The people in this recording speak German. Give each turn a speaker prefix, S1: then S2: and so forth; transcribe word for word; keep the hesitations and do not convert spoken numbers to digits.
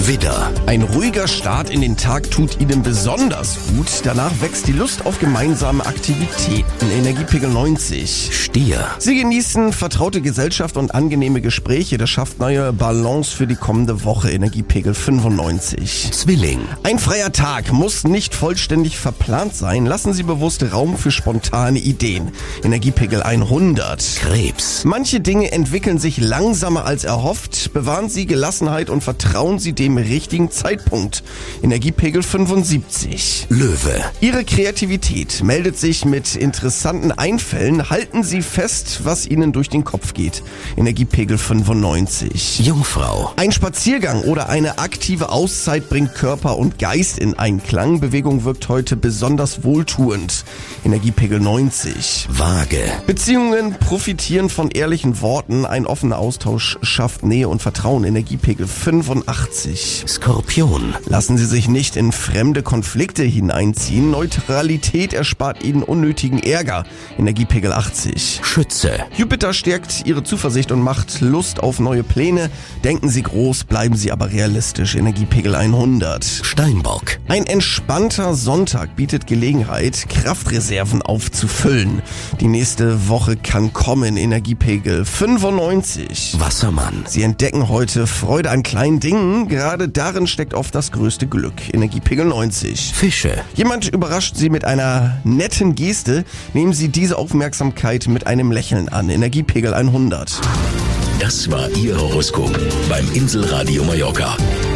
S1: Widder,
S2: Ein ruhiger Start in den Tag tut Ihnen besonders gut. Danach wächst die Lust auf gemeinsame Aktivitäten. Energiepegel neunzig.
S1: Stier,
S2: Sie genießen vertraute Gesellschaft und angenehme Gespräche. Das schafft neue Balance für die kommende Woche. Energiepegel fünfundneunzig.
S1: Zwilling,
S2: Ein freier Tag muss nicht vollständig verplant sein. Lassen Sie bewusst Raum für spontane Ideen. Energiepegel hundert.
S1: Krebs,
S2: Manche Dinge entwickeln sich langsamer als erhofft. Bewahren Sie Gelassenheit und vertrauen Sie dem richtigen Zeitpunkt. Energiepegel fünfundsiebzig.
S1: Löwe,
S2: Ihre Kreativität meldet sich mit interessanten Einfällen. Halten Sie fest, was Ihnen durch den Kopf geht. Energiepegel fünfundneunzig.
S1: Jungfrau,
S2: Ein Spaziergang oder eine aktive Auszeit bringt Körper und Geist in Einklang. Bewegung wirkt heute besonders wohltuend. Energiepegel neunzig.
S1: Waage,
S2: Beziehungen profitieren von ehrlichen Worten. Ein offener Austausch schafft Nähe und Vertrauen. Energiepegel fünfundachtzig.
S1: Skorpion,
S2: Lassen Sie sich nicht in fremde Konflikte hineinziehen. Neutralität erspart Ihnen unnötigen Ärger. Energiepegel achtzig.
S1: Schütze,
S2: Jupiter stärkt Ihre Zuversicht und macht Lust auf neue Pläne. Denken Sie groß, bleiben Sie aber realistisch. Energiepegel hundert.
S1: Steinbock,
S2: Ein entspannter Sonntag bietet Gelegenheit, Kraftreserven aufzufüllen. Die nächste Woche kann kommen. Energiepegel fünfundneunzig.
S1: Wassermann,
S2: Sie entdecken heute Freude an kleinen Dingen. Gerade darin steckt oft das größte Glück. Energiepegel neunzig.
S1: Fische,
S2: Jemand überrascht Sie mit einer netten Geste. Nehmen Sie diese Aufmerksamkeit mit einem Lächeln an. Energiepegel hundert.
S1: das war Ihr Horoskop beim Inselradio Mallorca.